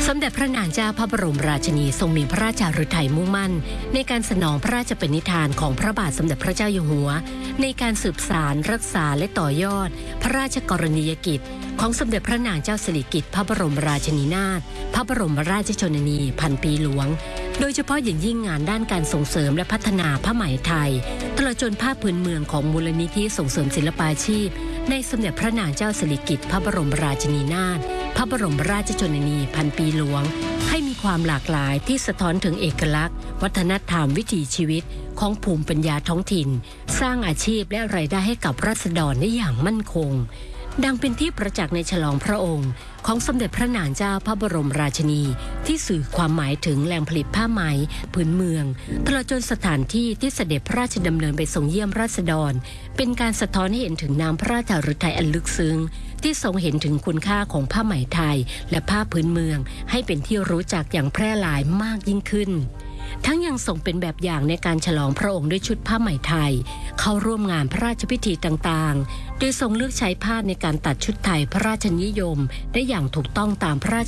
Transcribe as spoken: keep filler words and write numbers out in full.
สมเด็จพระนางเจ้าพระบรมราชินีทรงมีพระราชฤทัยมุ่งมั่นในการสนองพระราชปณิธานของพระบาทสมเด็จพระเจ้าอยู่หัวในการสืบสานรักษาและต่อยอดพระราชกรณียกิจของสมเด็จพระนางเจ้าสิริกิติ์พระบรมราชินีนาถพระบรมราชชนนีพันปีหลวงโดยเฉพาะอย่างยิ่งงานด้านการส่งเสริมและพัฒนาผ้าไหมไทยตลอดจนผ้าพื้นเมืองของมูลนิธิส่งเสริมศิลปาชีพในสมเด็จพระนางเจ้าสิริกิติ์พระบรมราชินีนาถพระบรมราชชนนีพันปีหลวงให้มีความหลากหลายที่สะท้อนถึงเอกลักษณ์วัฒนธรรมวิถีชีวิตของภูมิปัญญาท้องถิ่นสร้างอาชีพและรายได้ให้กับราษฎรได้อย่างมั่นคงดังเป็นที่ประจักษ์ในฉลองพระองค์ของสมเด็จพระนางเจ้าพระบรมราชินีที่สื่อความหมายถึงแหล่งผลิตผ้าไหมพื้นเมืองตลอดจนสถานที่ที่เสด็จพระราชดำเนินไปทรงเยี่ยมราษฎรเป็นการสะท้อนให้เห็นถึงน้ำพระราชฤทัยอันลึกซึ้งที่ทรงเห็นถึงคุณค่าของผ้าไหมไทยและผ้าพื้นเมืองให้เป็นที่รู้จักอย่างแพร่หลายมากยิ่งขึ้นทั้งยังทรงเป็นแบบอย่างในการฉลองพระองค์ด้วยชุดผ้าไหมไทยเข้าร่วมงานพระราชพิธีต่างๆโดยทรงเลือกใช้ผ้าในการตัดชุดไทยพระราชนิยมได้อย่างถูกต้องตามพระราช